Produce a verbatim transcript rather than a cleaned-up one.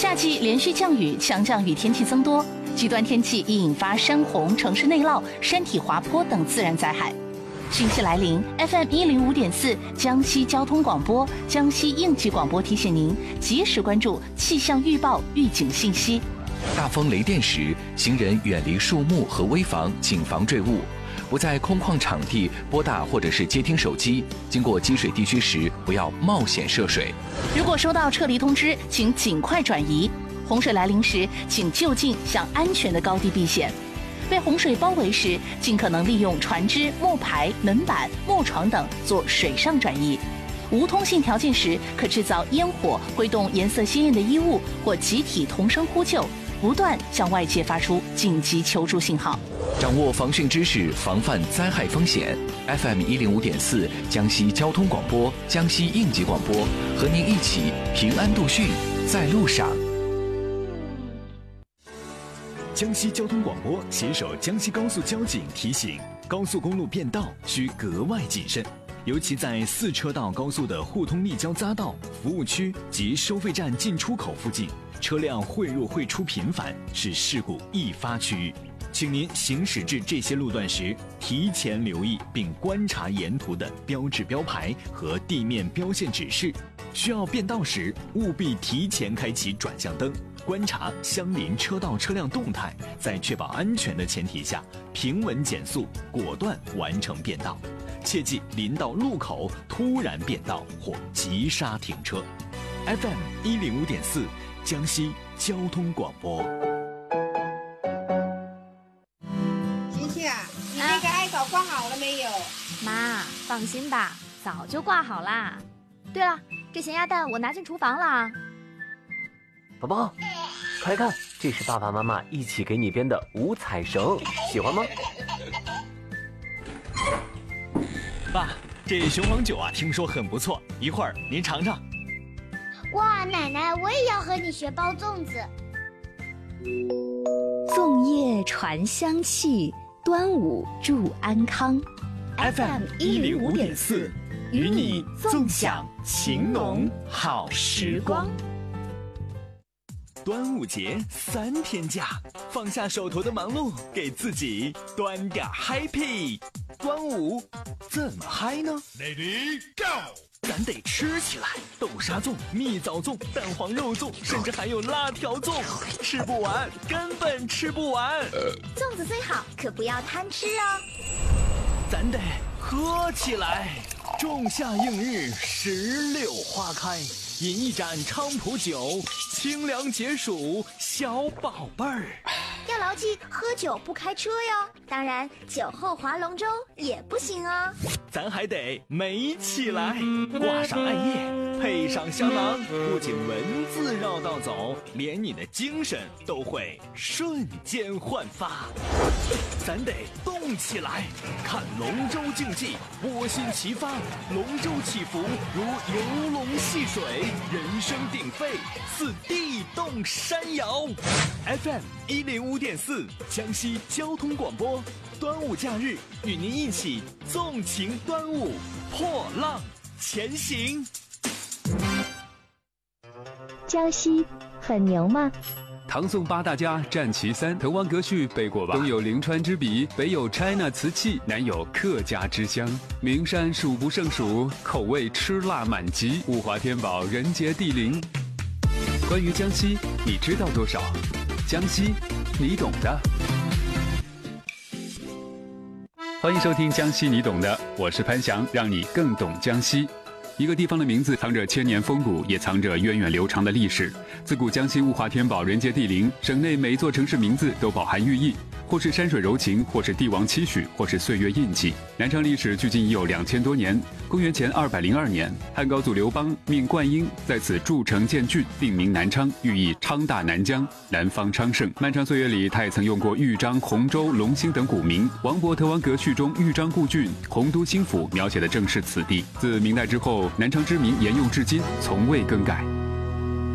夏季连续降雨，强降雨天气增多，极端天气易引发山洪、城市内涝、山体滑坡等自然灾害。汛期来临 ，F M 一零五点四江西交通广播、江西应急广播提醒您及时关注气象预报预警信息。 大风雷电时，行人远离树木和危房，谨防坠物。不在空旷场地拨打或者是接听手机，经过积水地区时不要冒险涉水。 如果收到撤离通知，请尽快转移。洪水来临时，请就近向安全的高地避险。被洪水包围时，尽可能利用船只、木牌、门板、木床等做水上转移。无通信条件时，可制造烟火，挥动颜色鲜艳的衣物，或集体同声呼救，不断向外界发出紧急求助信号。 掌握防汛知识，防范灾害风险。F M 一零五点四江西交通广播、江西应急广播，和您一起平安度汛，在路上。 江西交通广播携手江西高速交警提醒：高速公路变道需格外谨慎，尤其在四车道高速的互通立交匝道、服务区及收费站进出口附近，车辆汇入汇出频繁，是事故易发区域。请您行驶至这些路段时，提前留意并观察沿途的标志标牌和地面标线指示。需要变道时，务必提前开启转向灯，观察相邻车道车辆动态，在确保安全的前提下，平稳减速，果断完成变道。切忌临到路口突然变道或急刹停车。F M 一零五点四，江西交通广播。 挂好了没有？ 妈，放心吧，早就挂好啦。对了，这咸鸭蛋我拿进厨房了。 宝宝，快看，这是爸爸妈妈一起给你编的五彩绳，喜欢吗？ 爸，这雄黄酒啊，听说很不错，一会儿您尝尝。 哇，奶奶，我也要和你学包粽子。 粽叶传香气，端午祝安康。 F M 一零五点四，与你纵享情浓好时光。端午节三天假，放下手头的忙碌，给自己端点 happy。端午怎么嗨呢 ？Lady Go！ 咱得吃起来，豆沙粽、蜜枣粽、蛋黄肉粽，甚至还有辣条粽，吃不完，根本吃不完。 粽子最好，可不要贪吃哦。 咱得喝起来，仲夏映日，石榴花开，饮一盏菖蒲酒，清凉解暑，小宝贝儿。 要牢记，喝酒不开车哟。当然，酒后划龙舟也不行哦。 咱还得美起来，挂上艾叶，配上香囊，不仅文字绕道走，连你的精神都会瞬间焕发。咱得动起来，看龙舟竞技，窝心齐发，龙舟起伏如游龙戏水，人声鼎沸，似地动山摇。F M 一零五点四，江西交通广播，端午假日与您一起纵情端午，破浪前行。 江西很牛吗？ 唐宋八大家占其三，滕王阁序背过吧？东有临川之笔，北有 China 瓷器，南有客家之乡。名山数不胜数，口味吃辣满级。物华天宝，人杰地灵。关于江西，你知道多少？江西，你懂的。欢迎收听《江西你懂的》，我是潘翔，让你更懂江西。一个地方的名字藏着千年风骨，也藏着源远流长的历史。自古江西物华天宝，人杰地灵，省内每一座城市名字都饱含寓意，或是山水柔情，或是帝王期许，或是岁月印记。南昌历史距今已有两千多年。公元前二百零二年，汉高祖刘邦命灌婴在此筑城建郡，定名南昌，寓意昌大南疆，南方昌盛。漫长岁月里，他也曾用过豫章、洪州、龙兴等古名。王勃《滕王阁序》中豫章故郡，洪都新府描写的正是此地。自明代之后，南昌之名沿用至今，从未更改。